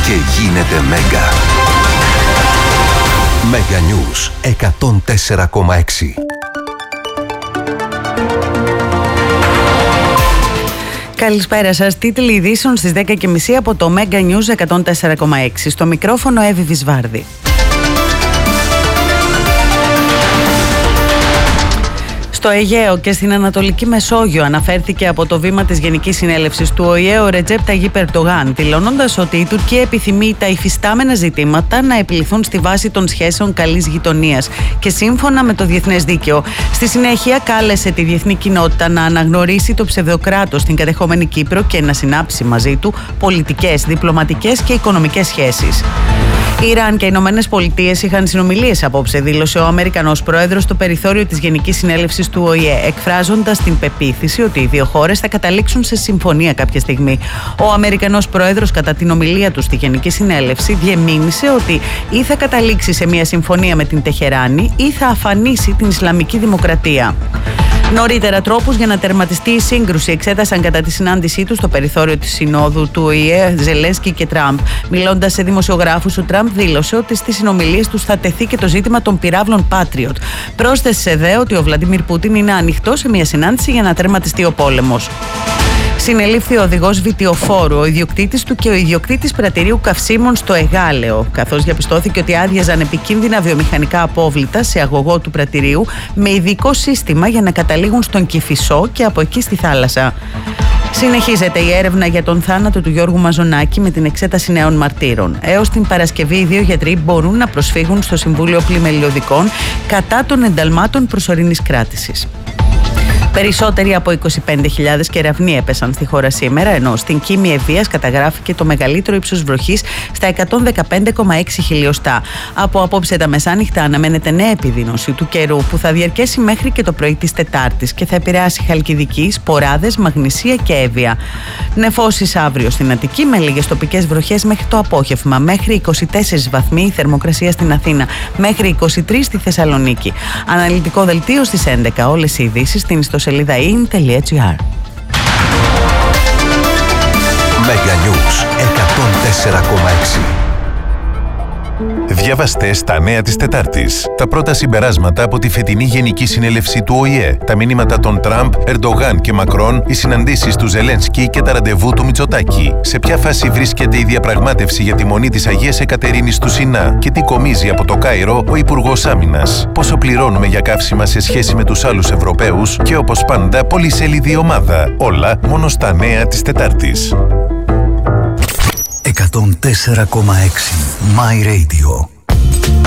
και γίνεται Μέγκα. Μέγκα News 104,6. Καλησπέρα σας. Τίτλοι ειδήσεων στις 10:30 από το Μέγκα News 104,6. Στο μικρόφωνο Εύη Βυσβάρδη. Στο Αιγαίο και στην Ανατολική Μεσόγειο αναφέρθηκε από το βήμα της Γενικής Συνέλευσης του ΟΗΕ ο Ρετζέπ Ταγίπ Ερντογάν, δηλώνοντας ότι η Τουρκία επιθυμεί τα υφιστάμενα ζητήματα να επιληθούν στη βάση των σχέσεων καλής γειτονίας και σύμφωνα με το διεθνές δίκαιο. Στη συνέχεια κάλεσε τη διεθνή κοινότητα να αναγνωρίσει το ψευδοκράτος στην κατεχόμενη Κύπρο και να συνάψει μαζί του πολιτικές, διπλωματικές και οικονομικές σχέσεις. Ιράν και οι Ηνωμένες Πολιτείες είχαν συνομιλίες απόψε, δήλωσε ο Αμερικανός πρόεδρος στο περιθώριο της Γενικής Συνέλευσης του ΟΗΕ, εκφράζοντας την πεποίθηση ότι οι δύο χώρες θα καταλήξουν σε συμφωνία κάποια στιγμή. Ο Αμερικανός πρόεδρος, κατά την ομιλία του στη Γενική Συνέλευση, διεμήνυσε ότι ή θα καταλήξει σε μια συμφωνία με την Τεχεράνη ή θα αφανίσει την Ισλαμική Δημοκρατία. Νωρίτερα, τρόπους για να τερματιστεί η σύγκρουση εξέτασαν κατά τη συνάντησή του στο περιθώριο της Συνόδου του ΟΗΕ Ζελένσκι και Τραμπ. Μιλώντας σε δημοσιογράφους, ο Τραμπ δήλωσε ότι στις συνομιλίες τους θα τεθεί και το ζήτημα των πυράβλων Patriot. Πρόσθεσε δε ότι ο Βλαντίμιρ Πούτιν είναι ανοιχτός σε μια συνάντηση για να τερματιστεί ο πόλεμος. Συνελήφθη ο οδηγός βιτιοφόρου, ο ιδιοκτήτης του και ο ιδιοκτήτης πρατηρίου καυσίμων στο Εγάλεο, καθώς διαπιστώθηκε ότι άδειαζαν επικίνδυνα βιομηχανικά απόβλητα σε αγωγό του πρατηρίου με ειδικό σύστημα για να καταλήγουν στον Κηφισό και από εκεί στη θάλασσα. Συνεχίζεται η έρευνα για τον θάνατο του Γιώργου Μαζονάκη με την εξέταση νέων μαρτύρων. Έως την Παρασκευή, οι δύο γιατροί μπορούν να προσφύγουν στο Συμβούλιο Πλημελιωδικών κατά των ενταλμάτων προσωρινής κράτησης. Περισσότεροι από 25.000 κεραυνοί έπεσαν στη χώρα σήμερα, ενώ στην Κίμη Ευβοίας καταγράφηκε το μεγαλύτερο ύψος βροχής στα 115,6 χιλιοστά. Από απόψε τα μεσάνυχτα αναμένεται νέα επιδείνωση του καιρού που θα διαρκέσει μέχρι και το πρωί της Τετάρτης και θα επηρεάσει Χαλκιδική, Σποράδες, Μαγνησία και Εύβοια. Νεφώσεις αύριο στην Αττική με λίγες τοπικές βροχές μέχρι το απόγευμα. Μέχρι 24 βαθμοί η θερμοκρασία στην Αθήνα, μέχρι 23 στη Θεσσαλονίκη. Αναλυτικό δελτίο στις 11. Όλες οι ειδήσεις στην ιστοσελίδα in.gr. Μέγκα News 104,6. Διαβάστε στα νέα της Τετάρτης. Τα πρώτα συμπεράσματα από τη φετινή Γενική Συνέλευση του ΟΗΕ. Τα μηνύματα των Τραμπ, Ερντογάν και Μακρόν, οι συναντήσεις του Ζελένσκι και τα ραντεβού του Μητσοτάκη. Σε ποια φάση βρίσκεται η διαπραγμάτευση για τη μονή της Αγίας Εκατερίνης του Σινά και τι κομίζει από το Κάιρο ο Υπουργός Άμυνας. Πόσο πληρώνουμε για καύσιμα σε σχέση με τους άλλους Ευρωπαίους και όπως πάντα πολυσέλιδη ομάδα. Όλα μόνο στα νέα της Τετάρτης. 104,6 My Radio.